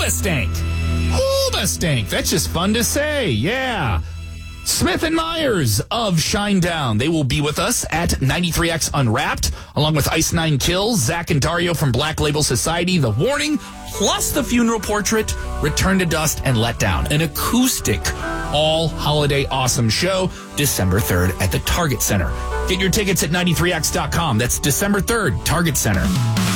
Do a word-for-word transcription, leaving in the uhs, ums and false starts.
Hoobastank. Hoobastank. That's just fun to say. Yeah. Smith and Myers of Shinedown. They will be with us at ninety-three X Unwrapped, along with Ice Nine Kills, Zach and Dario from Black Label Society, The Warning, plus The Funeral Portrait, Return to Dust, and Let Down. An acoustic, all-holiday awesome show, December third at the Target Center. Get your tickets at ninety-three X dot com. That's December third, Target Center.